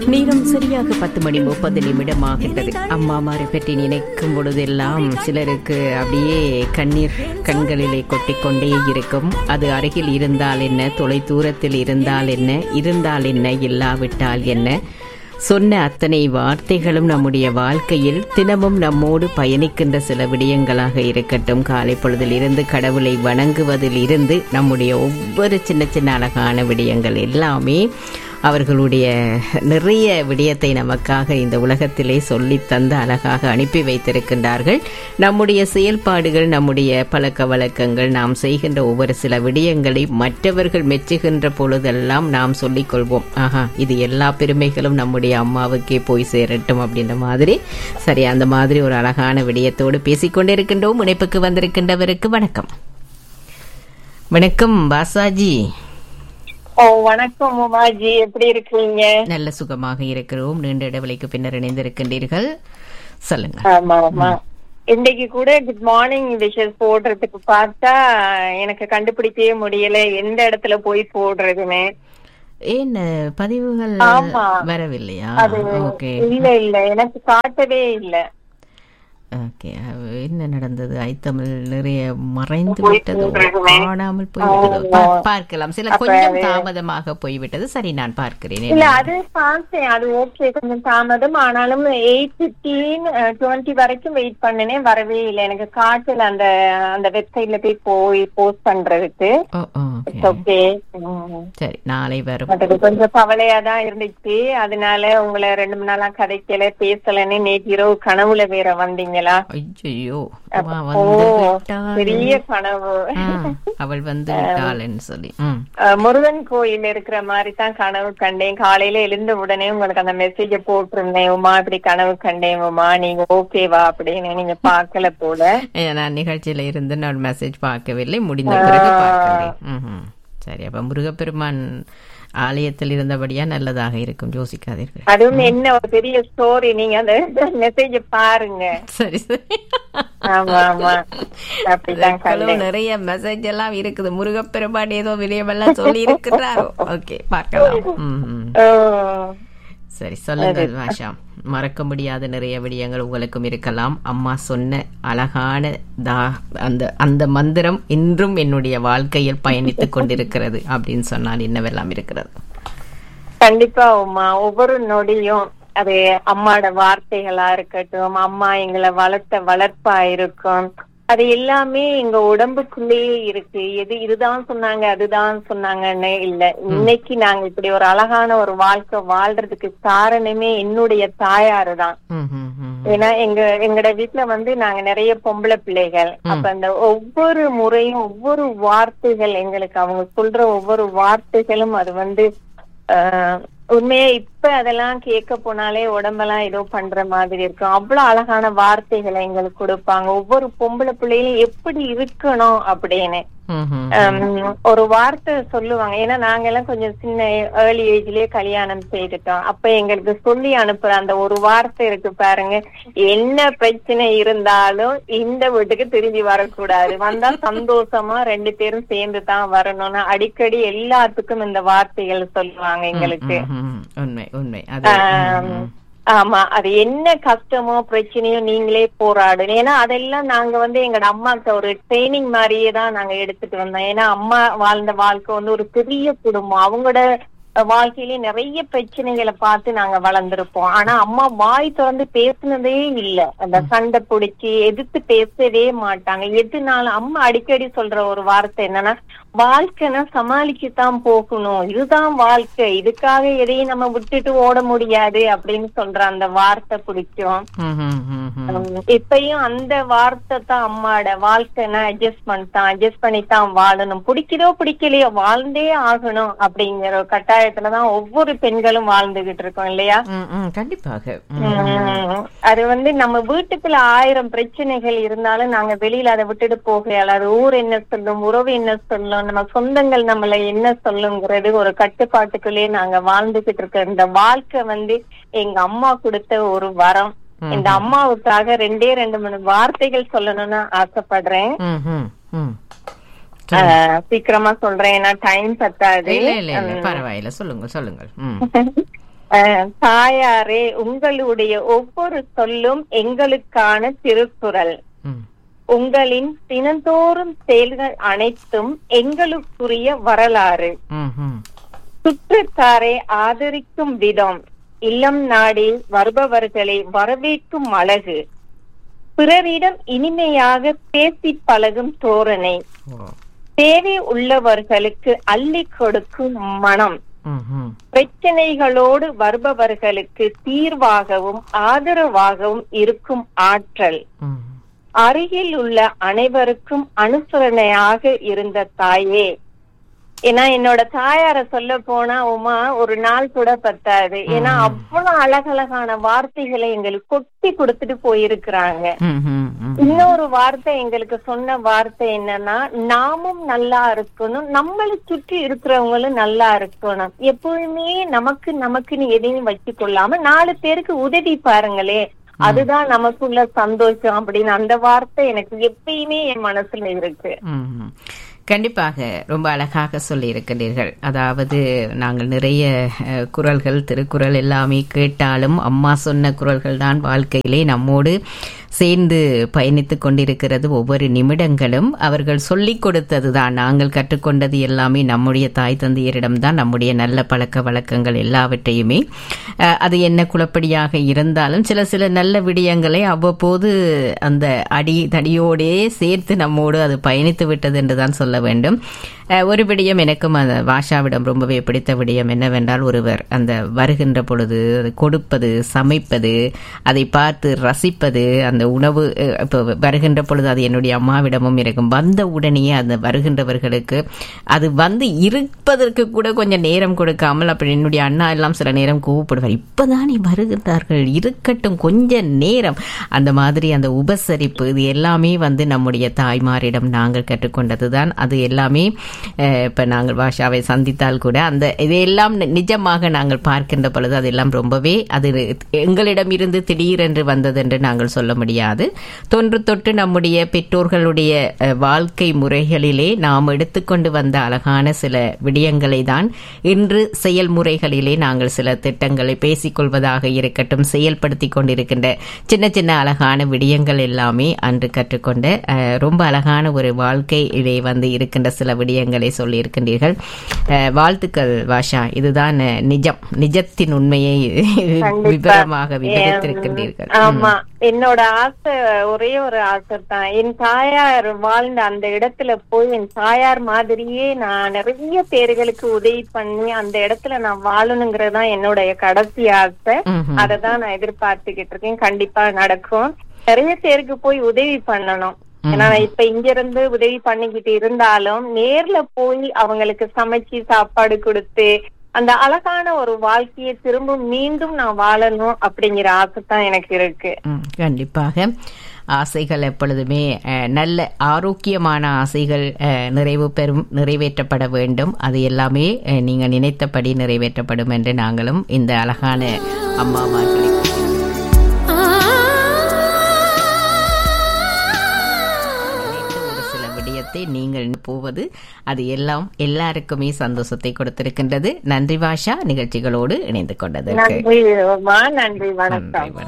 நேரம் சரியாக 10:30 ஆகின்றது. அம்மாமாரை பற்றி நினைக்கும் பொழுதெல்லாம் சிலருக்கு அப்படியே கண்ணீர் கண்களிலே கொட்டிக்கொண்டே இருக்கும். அது அருகில் இருந்தால் என்ன, தொலை தூரத்தில் இருந்தால் என்ன, இருந்தால் என்ன, இல்லாவிட்டால் என்ன, சொன்ன அத்தனை வார்த்தைகளும் நம்முடைய வாழ்க்கையில் தினமும் நம்மோடு பயணிக்கின்ற சில விடயங்களாக இருக்கட்டும். காலை பொழுதில் இருந்து கடவுளை வணங்குவதில் இருந்து நம்முடைய ஒவ்வொரு சின்ன சின்ன அழகான விடயங்கள் எல்லாமே அவர்களுடைய நிறைய விடயத்தை நமக்காக இந்த உலகத்திலே சொல்லி தந்து அழகாக அனுப்பி வைத்திருக்கின்றார்கள். நம்முடைய செயல்பாடுகள், நம்முடைய பழக்க வழக்கங்கள், நாம் செய்கின்ற ஒவ்வொரு சில விடயங்களை மற்றவர்கள் மெச்சுகின்ற பொழுதெல்லாம் நாம் சொல்லிக் கொள்வோம், ஆஹா இது எல்லா பெருமைகளும் நம்முடைய அம்மாவுக்கே போய் சேரட்டும் அப்படின்ற மாதிரி. சரி, அந்த மாதிரி ஒரு அழகான விடயத்தோடு பேசிக்கொண்டிருக்கின்றோம். இணைப்புக்கு வந்திருக்கின்றவருக்கு வணக்கம். வணக்கம் பாசாஜி. வணக்கம் உமாஜி, எப்படி இருக்கீங்க? நல்ல சுகமாக இருக்கிறோம். நீண்ட இடைவெளிக்கு பின்னர் இணைந்திருக்கின்றீர்கள், சொல்லுங்க. ஆமா ஆமா, இன்னைக்கு கூட குட் மார்னிங் விஷஸ் போடுறதுக்கு பார்த்தா எனக்கு கண்டுபிடிக்கவே முடியல எந்த இடத்துல போய் போடுறதுன்னு. ஏன் பதிவுகள் வரவில்லையா? இல்ல இல்ல, எனக்கு காட்டவே இல்ல. ஓகே, என்ன நடந்தது? ஐத்தமிழ் நிறைய மறைந்து விட்டதோ, காணாமல் போய்விட்டதோ? பார்க்கலாம், சில கொஞ்சம் தாமதமாக போய்விட்டது. சரி, நான் பார்க்கிறேன். இல்ல, அது பார்த்தேன், அது ஓகே, கொஞ்சம் தாமதம். ஆனாலும் 8:15-20 வரைக்கும் வெயிட் பண்ணினேன், வரவே இல்லை, எனக்கு காட்டல. அந்த வெப்சைட்ல போய் போஸ்ட் பண்றதுக்கு. ஓகே, சரி, நாளை வரும். கொஞ்சம் கவலையா தான் இருந்துச்சு. அதனால உங்களை 2 3 நாளா கதைக்கல, பேசலன்னு நேற்று இரவு கனவுல வேற வந்தீங்க. ஐயோ, பெரிய கனவு. அவள் வந்து விட்டாள்னு சொல்லி முருகன் கோயில் இருக்கிற மாதிரி தான் கனவு கண்டேன். காலையில எழுந்த உடனே உங்களுக்கு அந்த மெசேஜ போட்டிருந்தேன், உமா இப்படி கனவு கண்டேன் உமா, நீங்க ஓகேவா அப்படின்னு. நீங்க பாக்கல போல. நான் நிகழ்ச்சியில இருந்து நான் மெசேஜ் பார்க்கவில்லை, முடிந்த பிறகு பார்க்கிறேன். சரி, அப்ப முருகப்பெருமான் ஆலயத்தில் இருந்தபடியா நல்லதாக இருக்கும், யோசிக்காதீர்கள். அதுவும் என்ன ஒரு பெரிய ஸ்டோரி, நீங்க அந்த மெசேஜ் பாருங்க. சரி சரி, ஆமா ஆமா, அப்படிதான் நிறைய மெசேஜ் எல்லாம் இருக்குது. முருகப்பெருமான் ஏதோ விடயமெல்லாம் சொல்லி இருக்கிறாரோ. ஓகே, பார்க்கலாம். சரி, சொல்லுங்கள் மாஷா. மறக்க முடியாத நிறைய விடயங்கள் உங்களுக்கும் இருக்கலாம். அம்மா சொன்ன அழகான அந்த மந்திரம் இன்றும் என்னுடைய வாழ்க்கையில் பயணித்துக் கொண்டிருக்கிறது அப்படின்னு சொன்னால் என்னவெல்லாம் இருக்கிறது? கண்டிப்பா உமா, ஒவ்வொரு நொடியும் அது அம்மாவோட வார்த்தைகளா இருக்கட்டும், அம்மா எங்களை வளர்த்த வளர்ப்பா இருக்கும், அது எல்லாமே எங்க உடம்புக்குள்ளேயே இருக்கு. இதுதான் சொன்னாங்க அதுதான் சொன்னாங்கன்னு இல்ல. இன்னைக்கு நாங்க இப்படி ஒரு அழகான ஒரு வாழ்க்கை வாழ்றதுக்கு காரணமே என்னுடைய தாயாரு தான். ஏன்னா எங்கட வீட்டுல நாங்க நிறைய பொம்பளை பிள்ளைகள். அப்ப அந்த ஒவ்வொரு முறையும் ஒவ்வொரு வார்த்தைகள், எங்களுக்கு அவங்க சொல்ற ஒவ்வொரு வார்த்தைகளும் அது உண்மையா இப்ப அதெல்லாம் கேட்க போனாலே உடம்பெல்லாம் ஏதோ பண்ற மாதிரி இருக்கும். அவ்வளவு அழகான வார்த்தைகளை எங்களுக்கு கொடுப்பாங்க. ஒவ்வொரு பொம்பளை பிள்ளைகளும் எப்படி இருக்கணும் அப்படின்னு ஒரு வார்த்தை சொல்லுவாங்க. ஏன்னா நாங்க எல்லாம் கொஞ்சம் சின்ன ஏர்லி ஏஜ்லயே கல்யாணம் செய்துட்டோம். அப்ப எங்களுக்கு சொல்லி அனுப்புற அந்த ஒரு வார்த்தை இருக்கு பாருங்க, என்ன பிரச்சனை இருந்தாலும் இந்த வீட்டுக்கு திரும்பி வரக்கூடாது, வந்தா சந்தோஷமா 2 பேரும் சேர்ந்து தான் வரணும்னு அடிக்கடி எல்லாத்துக்கும் இந்த வார்த்தைகள் சொல்லுவாங்க எங்களுக்கு. ஆமா, அது என்ன கஷ்டமோ பிரச்சனையோ நீங்களே போராடு. ஏன்னா அதெல்லாம் நாங்க எங்க அம்மாக்கு ஒரு ட்ரைனிங் மாதிரியே தான் நாங்க எடுத்துட்டு வந்தோம். ஏன்னா அம்மா வாழ்ந்த வாழ்க்கை ஒரு பெரிய குடும்பம். அவங்களோட வாழ்க்கையிலேயே நிறைய பிரச்சனைகளை பார்த்து நாங்க வளர்ந்துருப்போம். ஆனா அம்மா வாய் திறந்து பேசுனதே இல்ல. அந்த சண்டை பிடிச்சி எதிர்த்து பேசவே மாட்டாங்க. எதுனாலும் அம்மா அடிக்கடி சொல்ற ஒரு வார்த்தை என்னன்னா, வாழ்க்கைன்னா சமாளிக்கத்தான் போகணும், இதுதான் வாழ்க்கை, இதுக்காக எதையும் நம்ம விட்டுட்டு ஓட முடியாது அப்படின்னு சொல்ற அந்த வார்த்தை பிடிக்கும். இப்பயும் அந்த வார்த்தை தான் அம்மாட வாழ்க்கைன்னா அட்ஜஸ்ட்மெண்ட் தான், அட்ஜஸ்ட் பண்ணித்தான் வாழணும், பிடிக்குதோ பிடிக்கலையோ வாழ்ந்தே ஆகணும் அப்படிங்கிற ஒரு கட்டாயத்துலதான் ஒவ்வொரு பெண்களும் வாழ்ந்துகிட்டு இருக்கோம் இல்லையா? கண்டிப்பாக. அது நம்ம வீட்டுக்குள்ள 1000 பிரச்சனைகள் இருந்தாலும் நாங்க வெளியில அதை விட்டுட்டு போகல. அது ஊர் என்ன சொல்லும், உறவு என்ன சொல்லும், நம்ம சொந்தங்கள் நம்மள என்ன சொல்லுங்கிறது ஒரு கட்டுப்பாட்டுக்குள்ளேயே நாங்க வாழ்ந்துகிட்டு இருக்க இந்த வாழ்க்கை எங்க அம்மா கொடுத்த ஒரு வரம். இந்த அம்மாவுக்காக 2 வார்த்தைகள் சொல்லணும்னு ஆசைப்படுறேன். சீக்கிரமா சொல்றேன், ஏன்னா டைம் பத்தாது. பரவாயில்ல, சொல்லுங்க சொல்லுங்க. தாயாரே, உங்களுடைய ஒவ்வொரு சொல்லும் எங்களுக்கான திருக்குறள். உங்களின் தினந்தோறும் செயல்கள் அனைத்தும் எங்களுக்குரிய வரலாறு. சுற்றத்தாரை ஆதரிக்கும் விதம், இல்லம் நாடி வருபவர்களை வரவேற்கும் அழகு, பிறரிடம் இனிமையாக பேசி பழகும் தோரணை, தேவை உள்ளவர்களுக்கு அள்ளி கொடுக்கும் மனம், பிரச்சனைகளோடு வருபவர்களுக்கு தீர்வாகவும் ஆதரவாகவும் இருக்கும் ஆற்றல், அருகில் உள்ள அனைவருக்கும் அனுசரணையாக இருந்த தாயே. ஏன்னா என்னோட தாயார சொல்ல போனா உமா ஒரு நாள் கூட பத்தாது. ஏன்னா அவ்வளவு அழகழகான வார்த்தைகளை எங்களுக்கு கொட்டி கொடுத்துட்டு போயிருக்கிறாங்க. இன்னொரு வார்த்தை எங்களுக்கு சொன்ன வார்த்தை என்னன்னா, நாமும் நல்லா இருக்கணும், நம்மளை சுற்றி இருக்கிறவங்களும் நல்லா இருக்கணும். எப்பவுமே நமக்குன்னு எதையும் வச்சு கொள்ளாம 4 பேருக்கு உதவி பாருங்களே, அதுதான் நமக்குள்ள சந்தோஷம் அப்படின்னு அந்த வார்த்தை எனக்கு எப்பயுமே என் மனசுல இருக்கு. கண்டிப்பாக ரொம்ப அழகாக சொல்லி இருக்கின்றீர்கள். அதாவது நாங்கள் நிறைய குறள்கள், திருக்குறள் எல்லாமே கேட்டாலும் அம்மா சொன்ன குறள்கள் தான் வாழ்க்கையிலே நம்மோடு சேர்ந்து பயணித்துக் கொண்டிருக்கிறது. ஒவ்வொரு நிமிடங்களும் அவர்கள் சொல்லிக் கொடுத்தது தான், நாங்கள் கற்றுக்கொண்டது எல்லாமே நம்முடைய தாய் தந்தையரிடம்தான். நம்முடைய நல்ல பழக்க வழக்கங்கள் எல்லாவற்றையுமே அது என்ன குழப்படியாக இருந்தாலும் சில நல்ல விடயங்களை அவ்வப்போது அந்த தடியோடே சேர்த்து நம்மோடு அது பயணித்து விட்டது என்றுதான் சொல்ல வேண்டும். ஒரு விடயம் எனக்கும் அந்த வாஷாவிடம் ரொம்பவே பிடித்த விடயம் என்னவென்றால், ஒருவர் அந்த வருகின்ற பொழுது அது கொடுப்பது, சமைப்பது, அதை பார்த்து ரசிப்பது, அந்த உணவு இப்போ வருகின்ற பொழுது அது என்னுடைய அம்மாவிடமும் இருக்கும். வந்த உடனேயே அந்த வருகின்றவர்களுக்கு அது வந்து இருப்பதற்கு கூட கொஞ்சம் நேரம் கொடுக்காமல், அப்படி என்னுடைய அண்ணா எல்லாம் சில நேரம் கூப்பிடுவார், இப்பதானே வருகின்றார்கள், இருக்கட்டும் கொஞ்ச நேரம். அந்த மாதிரி அந்த உபசரிப்பு இது எல்லாமே வந்து நம்முடைய தாய்மாரிடம் நாங்கள் கற்றுக்கொண்டதுதான். அது எல்லாமே இப்ப நாங்கள் பாஷாவை சந்தித்தால் கூட அந்த இதையெல்லாம் நிஜமாக நாங்கள் பார்க்கின்ற பொழுது அதெல்லாம் ரொம்பவே அது எங்களிடம் இருந்து திடீரென்று வந்தது என்று நாங்கள் சொல்ல முடியாது. தொன்று தொட்டு நம்முடைய பெற்றோர்களுடைய வாழ்க்கை முறைகளிலே நாம் எடுத்துக்கொண்டு வந்த அழகான சில விடயங்களை தான் இன்று செயல்முறைகளிலே நாங்கள் சில திட்டங்களை பேசிக்கொள்வதாக இருக்கட்டும், செயல்படுத்தி கொண்டிருக்கின்ற சின்ன சின்ன அழகான விடயங்கள் எல்லாமே அன்று கற்றுக்கொண்ட ரொம்ப அழகான ஒரு வாழ்க்கையிலே வந்து இருக்கின்ற சில விடயங்களை சொல்லி இருக்கின்றீர்கள். வாழ்த்துக்கள் வாஷா. இதுதான் நிஜத்தின் உண்மையை விபரமாக விவரித்திருக்கின்றீர்கள். ஆமா, என்னோட ஆசை ஒரே ஒரு ஆசை தான், என் தாயார் வாழ்ந்த அந்த இடத்துல போய் என் தாயார் மாதிரியே நான் நிறைய பேர்களுக்கு உதவி பண்ணி அந்த இடத்துல நான் வாழணுங்கிறதான் என்னுடைய கடைசி ஆசை. அததான் நான் எதிர்பார்த்துக்கிட்டு இருக்கேன். கண்டிப்பா நடக்கும். நிறைய பேருக்கு போய் உதவி பண்ணணும். ஏன்னா இப்ப இங்க இருந்து உதவி பண்ணிக்கிட்டு இருந்தாலும் நேர்ல போய் அவங்களுக்கு சமைச்சு சாப்பாடு கொடுத்து அந்த அழகான ஒரு வாழ்க்கையை திரும்ப மீண்டும் நான் வாழணும் அப்படிங்கிற ஆசை தான் எனக்கு இருக்கு. கண்டிப்பாக ஆசைகள் எப்பொழுதுமே நல்ல ஆரோக்கியமான ஆசைகள் நிறைவேற்றப்பட வேண்டும். அது எல்லாமே நீங்க நினைத்தபடி நிறைவேற்றப்படும் என்று நாங்களும் இந்த அழகான அம்மாமார்களை நீங்கள் போவது அது எல்லாம் எல்லாருக்குமே சந்தோஷத்தை கொடுத்திருக்கின்றது. நன்றி வாஷா, நிகழ்ச்சிகளோடு இணைந்து கொண்டது. நன்றி, வணக்கம்.